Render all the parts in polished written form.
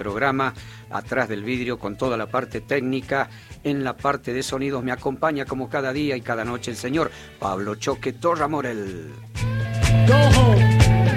programa, atrás del vidrio con toda la parte técnica. En la parte de sonidos me acompaña como cada día y cada noche el señor Pablo Choque Torra Morel. Go home.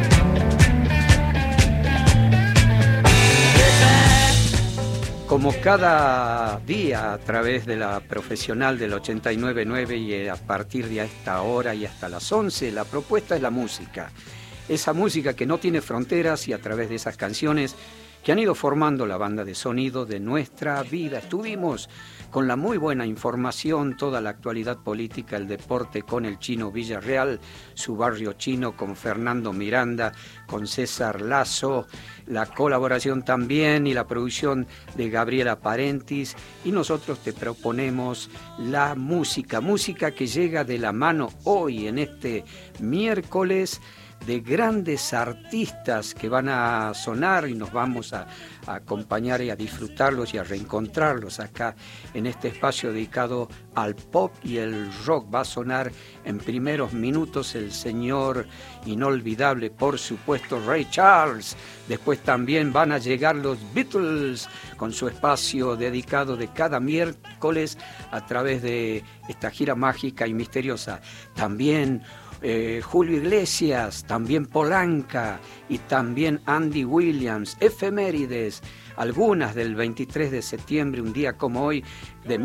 Como cada día a través de la profesional del 89.9 y a partir de esta hora y hasta las 11, la propuesta es la música. Esa música que no tiene fronteras y a través de esas canciones que han ido formando la banda de sonido de nuestra vida. Estuvimos con la muy buena información, toda la actualidad política, el deporte con el Chino Villarreal, su barrio chino con Fernando Miranda, con César Lazo, la colaboración también y la producción de Gabriela Parentis, y nosotros te proponemos la música que llega de la mano hoy en este miércoles de grandes artistas que van a sonar y nos vamos a acompañar y a disfrutarlos y a reencontrarlos acá en este espacio dedicado al pop y el rock. Va a sonar en primeros minutos el señor inolvidable, por supuesto, Ray Charles. Después también van a llegar los Beatles con su espacio dedicado de cada miércoles a través de esta gira mágica y misteriosa. También Julio Iglesias, también Polanca y también Andy Williams, efemérides, algunas del 23 de septiembre, un día como hoy, de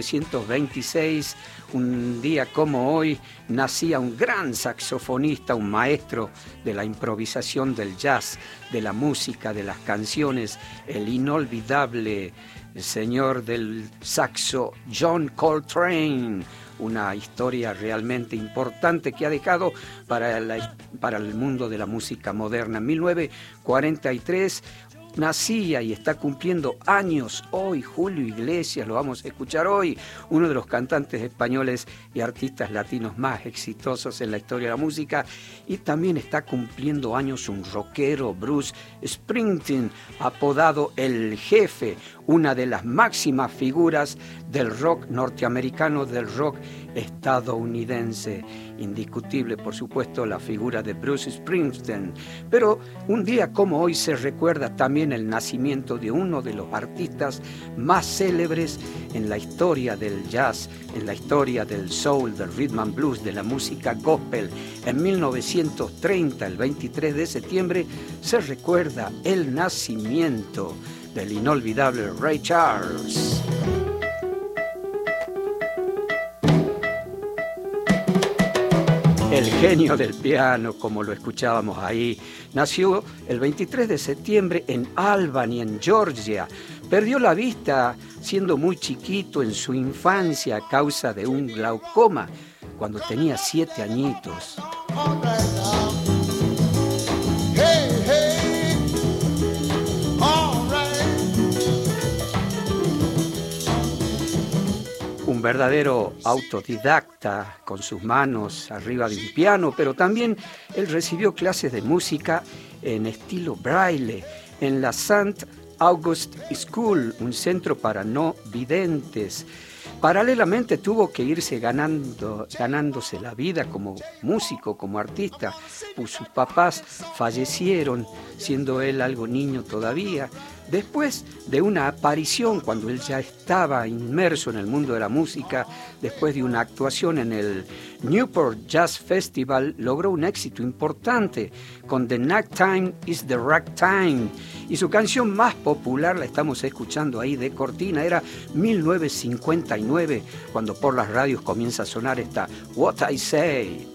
1926, un día como hoy, nacía un gran saxofonista, un maestro de la improvisación del jazz, de la música, de las canciones, el inolvidable señor del saxo John Coltrane. Una historia realmente importante que ha dejado para el mundo de la música moderna. En 1943 nacía y está cumpliendo años hoy Julio Iglesias, lo vamos a escuchar hoy, uno de los cantantes españoles y artistas latinos más exitosos en la historia de la música, y también está cumpliendo años un rockero, Bruce Springsteen, apodado El Jefe, una de las máximas figuras del rock norteamericano, del rock estadounidense. Indiscutible, por supuesto, la figura de Bruce Springsteen. Pero un día como hoy se recuerda también el nacimiento de uno de los artistas más célebres en la historia del jazz, en la historia del soul, del rhythm and blues, de la música gospel. En 1930, el 23 de septiembre, se recuerda el nacimiento del inolvidable Ray Charles. El genio del piano, como lo escuchábamos ahí, nació el 23 de septiembre en Albany, en Georgia. Perdió la vista siendo muy chiquito en su infancia a causa de un glaucoma cuando tenía 7 añitos. Un verdadero autodidacta con sus manos arriba de un piano, pero también él recibió clases de música en estilo braille en la St. August School, un centro para no videntes. Paralelamente tuvo que irse ganándose la vida como músico, como artista, pues sus papás fallecieron siendo él algo niño todavía. Después de una aparición, cuando él ya estaba inmerso en el mundo de la música, después de una actuación en el Newport Jazz Festival, logró un éxito importante con The Night Time is the Ragtime. Y su canción más popular, la estamos escuchando ahí de cortina, era 1959, cuando por las radios comienza a sonar esta What I Say.